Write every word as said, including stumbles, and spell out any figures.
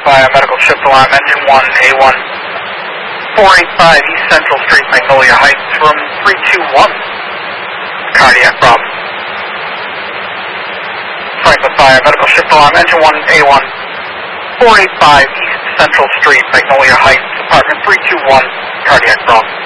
Fire Medical Shift Alarm, Engine one, A one. four eighty-five East Central Street, Magnolia Heights, room three two one. Cardiac problem. Franklin Fire Medical Shift Alarm, Engine one, A one. four eighty-five East Central Street, Magnolia Heights, apartment three two one, cardiac problem.